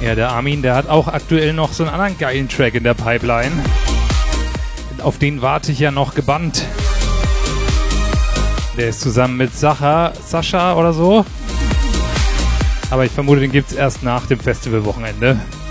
Ja, der Armin, der hat auch aktuell noch so einen anderen geilen Track in der Pipeline. Auf den warte ich ja noch gebannt. Der ist zusammen mit Sascha oder so. Aber ich vermute, den gibt's erst nach dem Festivalwochenende.